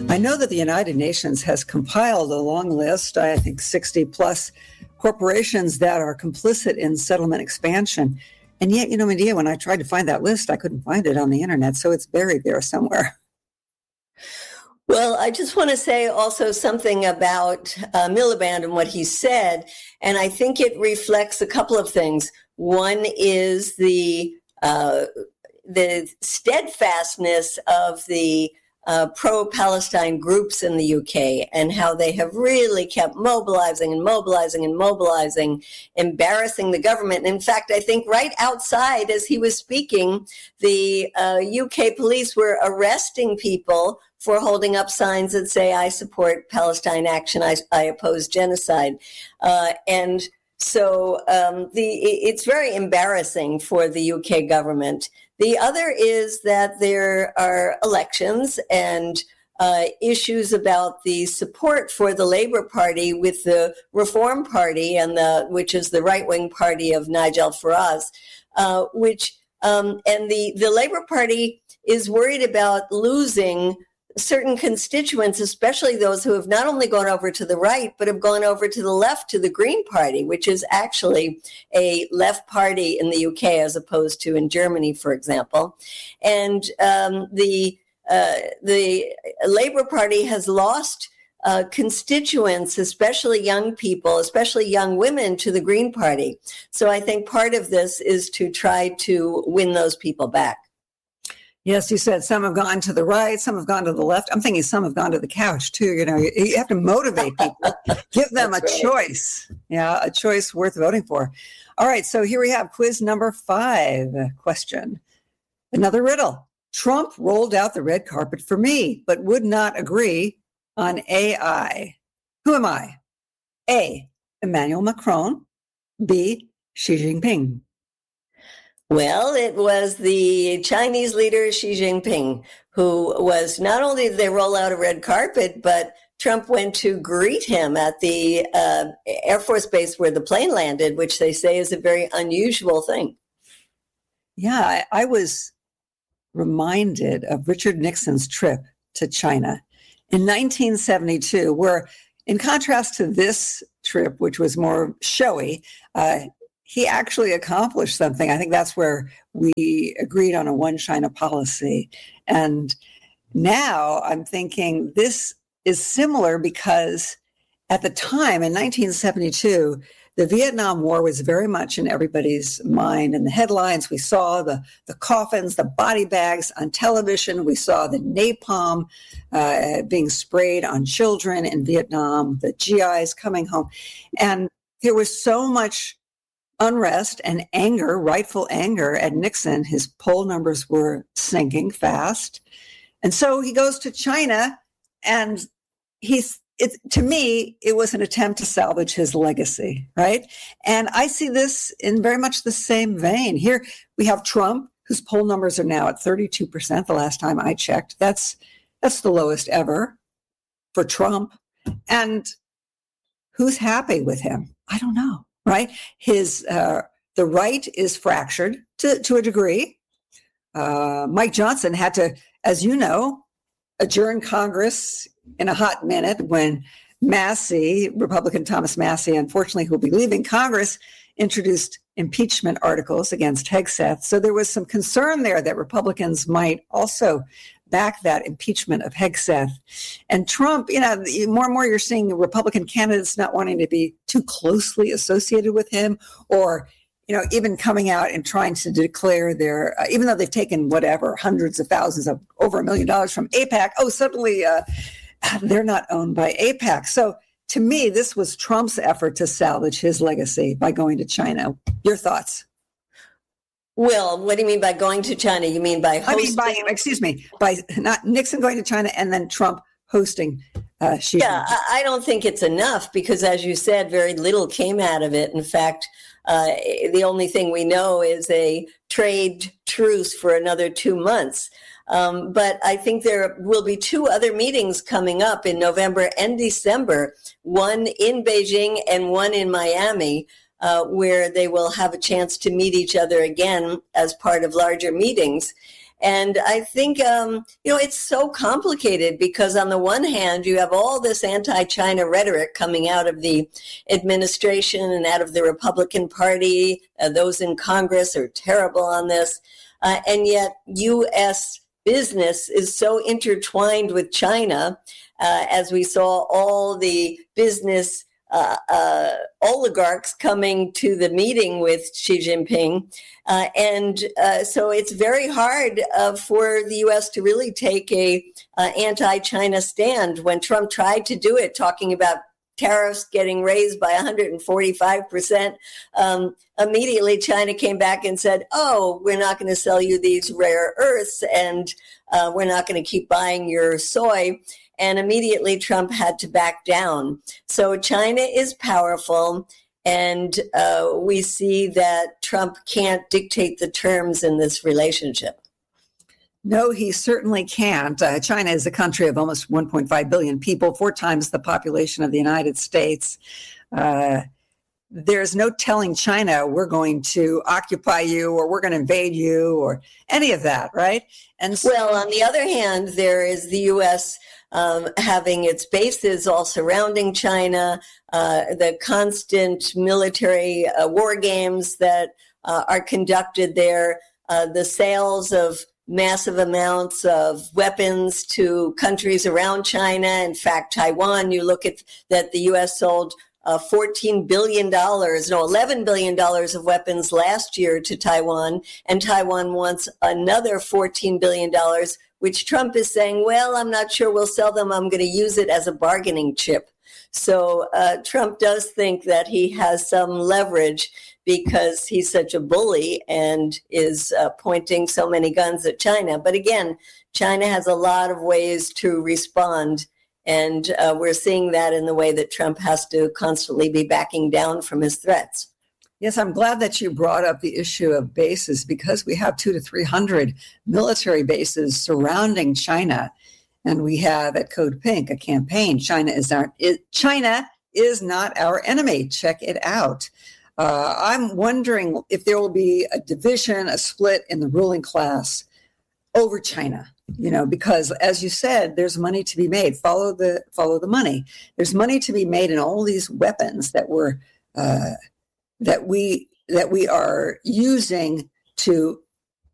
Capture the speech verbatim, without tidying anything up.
I know that the United Nations has compiled a long list, I think sixty plus corporations that are complicit in settlement expansion. And yet, you know, Medea, when I tried to find that list, I couldn't find it on the internet. So it's buried there somewhere. Well, I just want to say also something about uh, Miliband and what he said. And I think it reflects a couple of things. One is the uh, the steadfastness of the Uh, pro-Palestine groups in the U K and how they have really kept mobilizing and mobilizing and mobilizing, embarrassing the government. And in fact, I think right outside as he was speaking, the uh, U K police were arresting people for holding up signs that say, I support Palestine action, I, I oppose genocide. Uh, and so um, the it's very embarrassing for the U K government. The other is that there are elections and uh, issues about the support for the Labour Party with the Reform Party, and the which is the right-wing party of Nigel Farage, uh, which um, and the the Labour Party is worried about losing certain constituents, especially those who have not only gone over to the right, but have gone over to the left, to the Green Party, which is actually a left party in the U K as opposed to in Germany, for example. And um, the uh, the Labour Party has lost uh, constituents, especially young people, especially young women, to the Green Party. So I think part of this is to try to win those people back. Yes, you said some have gone to the right, some have gone to the left. I'm thinking some have gone to the couch too. You know, you have to motivate people, give them a right. choice. Yeah, a choice worth voting for. All right, so here we have quiz number five question. Another riddle. Trump rolled out the red carpet for me, but would not agree on A I. Who am I? A, Emmanuel Macron. B, Xi Jinping. Well, it was the Chinese leader, Xi Jinping, who was not only did they roll out a red carpet, but Trump went to greet him at the uh, Air Force Base where the plane landed, which they say is a very unusual thing. Yeah, I, I was reminded of Richard Nixon's trip to China in nineteen seventy-two, where in contrast to this trip, which was more showy, uh, he actually accomplished something. I think that's where we agreed on a one China policy. And now I'm thinking this is similar because at the time in nineteen seventy-two, the Vietnam War was very much in everybody's mind. In the headlines, we saw the, the coffins, the body bags on television. We saw the napalm uh, being sprayed on children in Vietnam, the G Is coming home. And there was so much unrest and anger, rightful anger at Nixon. His poll numbers were sinking fast. And so he goes to China, and he's, it, to me, it was an attempt to salvage his legacy, right? And I see this in very much the same vein. Here we have Trump, whose poll numbers are now at thirty-two percent the last time I checked. That's, that's the lowest ever for Trump. And who's happy with him? I don't know. Right, his uh, the right is fractured to to a degree. Uh, Mike Johnson had to, as you know, adjourn Congress in a hot minute when Massey, Republican Thomas Massey, unfortunately, who will be leaving Congress, introduced impeachment articles against Hegseth. So there was some concern there that Republicans might also back that impeachment of Hegseth. And Trump, you know, more and more you're seeing Republican candidates not wanting to be too closely associated with him, or, you know, even coming out and trying to declare their, uh, even though they've taken whatever, hundreds of thousands of over a million dollars from AIPAC, oh, suddenly uh, they're not owned by AIPAC. So to me, this was Trump's effort to salvage his legacy by going to China. Your thoughts? Well, what do you mean by going to China? You mean by hosting? I mean by, excuse me, by not Nixon going to China and then Trump hosting uh, Xi. Yeah, I don't think it's enough because, as you said, very little came out of it. In fact, uh, the only thing we know is a trade truce for another two months. Um, but I think there will be two other meetings coming up in November and December, one in Beijing and one in Miami, Uh, where they will have a chance to meet each other again as part of larger meetings. And I think, um, you know, it's so complicated because on the one hand, you have all this anti-China rhetoric coming out of the administration and out of the Republican Party. Uh, those in Congress are terrible on this. Uh, and yet U S business is so intertwined with China, uh, as we saw all the business Uh, uh, oligarchs coming to the meeting with Xi Jinping. Uh, and uh, so it's very hard uh, for the U S to really take a uh, anti-China stand. When Trump tried to do it, talking about tariffs getting raised by one hundred forty-five percent, um, immediately China came back and said, oh, we're not going to sell you these rare earths, and uh, we're not going to keep buying your soy. And immediately Trump had to back down. So China is powerful, and uh, we see that Trump can't dictate the terms in this relationship. No, he certainly can't. Uh, China is a country of almost one point five billion people, four times the population of the United States. Uh, there's no telling China we're going to occupy you or we're going to invade you or any of that, right? And so- well, on the other hand, there is the U S Um, having its bases all surrounding China, uh, the constant military uh, war games that uh, are conducted there, uh, the sales of massive amounts of weapons to countries around China. In fact, Taiwan, you look at that the U S sold uh, fourteen billion dollars, no, eleven billion dollars of weapons last year to Taiwan, and Taiwan wants another fourteen billion dollars, which Trump is saying, well, I'm not sure we'll sell them. I'm going to use it as a bargaining chip. So uh, Trump does think that he has some leverage because he's such a bully and is uh, pointing so many guns at China. But again, China has a lot of ways to respond. And uh, we're seeing that in the way that Trump has to constantly be backing down from his threats. Yes, I'm glad that you brought up the issue of bases, because we have two to three hundred military bases surrounding China, and we have at Code Pink a campaign. China is our it, China is not our enemy. Check it out. Uh, I'm wondering if there will be a division, a split in the ruling class over China. You know, because as you said, there's money to be made. Follow the follow the money. There's money to be made in all these weapons that were. Uh, that we that we are using to